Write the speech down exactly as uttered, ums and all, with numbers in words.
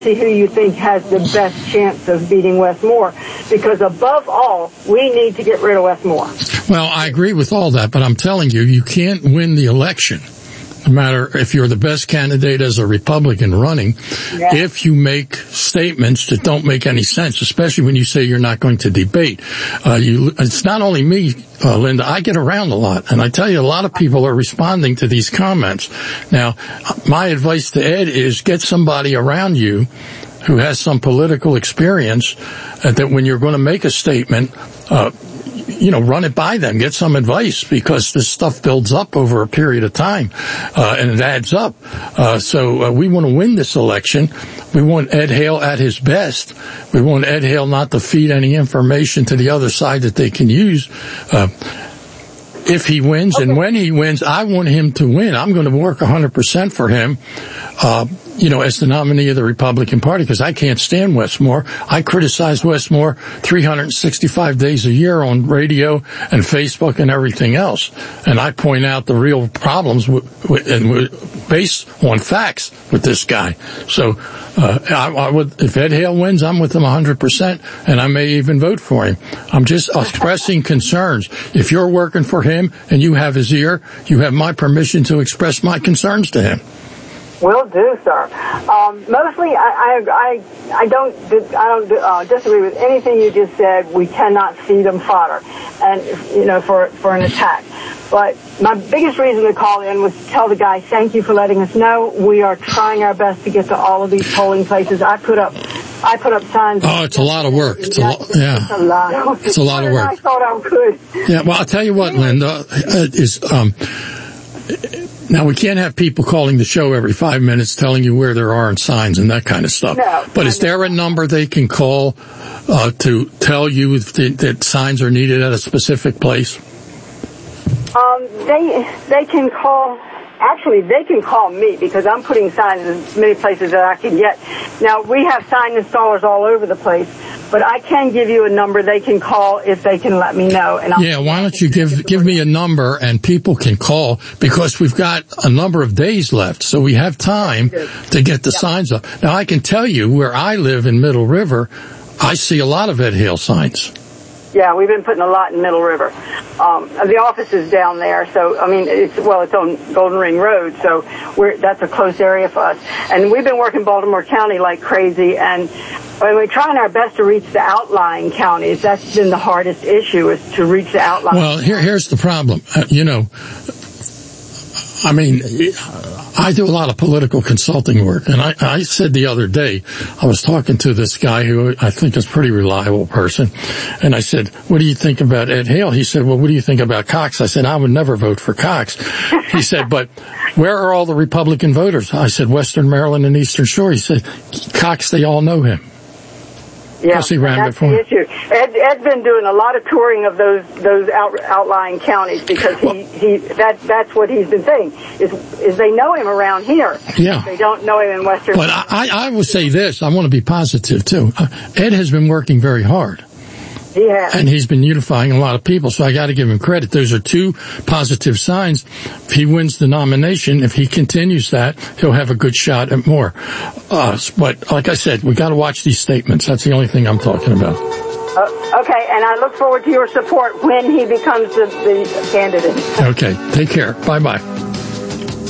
see who you think has the best chance of beating Wes Moore, because above all, we need to get rid of Wes Moore. Well, I agree with all that, but I'm telling you, you can't win the election, no matter if you're the best candidate as a Republican running, yeah. if you make statements that don't make any sense, especially when you say you're not going to debate. Uh, you, it's not only me, uh, Linda, I get around a lot, and I tell you, a lot of people are responding to these comments. Now, my advice to Ed is get somebody around you who has some political experience, uh, that when you're going to make a statement, uh, you know, run it by them, get some advice, because this stuff builds up over a period of time, uh, and it adds up. Uh, so uh, we want to win this election. We want Ed Hale at his best. We want Ed Hale not to feed any information to the other side that they can use. Uh, if he wins, okay. and when he wins, I want him to win. I'm going to work one hundred percent for him, uh, you know, as the nominee of the Republican Party, because I can't stand Wes Moore. I criticize Wes Moore three hundred sixty-five days a year on radio and Facebook and everything else. And I point out the real problems w- w- and w- based on facts with this guy. So, uh, I, I would, if Ed Hale wins, I'm with him one hundred percent, and I may even vote for him. I'm just expressing concerns. If you're working for him and you have his ear, you have my permission to express my concerns to him. Will do, sir. Um, mostly, I, I, I, I don't, I don't uh, disagree with anything you just said. We cannot feed them fodder, and you know, for for an attack. But my biggest reason to call in was to tell the guy, thank you for letting us know. We are trying our best to get to all of these polling places. I put up, I put up signs. Oh, it's a lot of work. It's a lot. Yeah, it's a lot. It's a lot of work. I thought I could. Yeah. Well, I'll tell you what, Linda, is um. Now, we can't have people calling the show every five minutes telling you where there aren't signs and that kind of stuff. No, but is there a number they can call uh, to tell you that, that signs are needed at a specific place? Um, they they can call. Actually, they can call me, because I'm putting signs in as many places that I can get. Now, we have sign installers all over the place, but I can give you a number they can call if they can let me know. And I'll yeah, why don't you give give me a number and people can call, because we've got a number of days left, so we have time to get the yep. signs up. Now, I can tell you where I live in Middle River, I see a lot of Ed Hale signs. Yeah, we've been putting a lot in Middle River. Um, the office is down there, so, I mean, it's, well, it's on Golden Ring Road, so we're, that's a close area for us. And we've been working Baltimore County like crazy, and I mean, we're trying our best to reach the outlying counties. That's been the hardest issue, is to reach the outlying Well, here, here's the problem. Uh, you know, I mean, I do a lot of political consulting work, and I, I said the other day, I was talking to this guy who I think is a pretty reliable person, and I said, what do you think about Ed Hale? He said, well, what do you think about Cox? I said, I would never vote for Cox. He said, but where are all the Republican voters? I said, Western Maryland and Eastern Shore. He said, Cox, they all know him. Yeah, he ran that's before. the issue. Ed, Ed's been doing a lot of touring of those those out, outlying counties, because he, well, he that that's what he's been saying is is they know him around here. Yeah, they don't know him in Western. But I, I will say this: I want to be positive too. Uh, Ed has been working very hard. He has. And he's been unifying a lot of people, so I got to give him credit. Those are two positive signs. If he wins the nomination, if he continues that, he'll have a good shot at more. Uh, but like I said, we got to watch these statements. That's the only thing I'm talking about. Uh, okay, and I look forward to your support when he becomes the, the candidate. Okay, take care. Bye-bye.